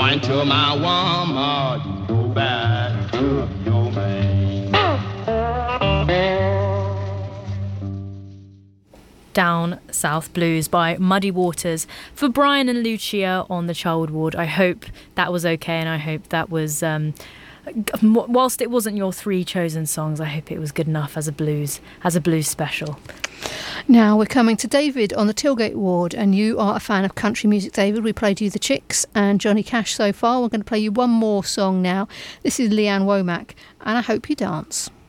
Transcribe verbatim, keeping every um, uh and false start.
Going to my woman, go back to your man. Down South Blues by Muddy Waters for Brian and Lucia on the Childwood Ward. I hope that was okay, and I hope that was um, whilst it wasn't your three chosen songs, I hope it was good enough as a blues as a blues special. Now we're coming to David on the Tilgate Ward, and you are a fan of country music, David. We played you The Chicks and Johnny Cash so far. We're going to play you one more song now. This is Leanne Womack, and I Hope You Dance.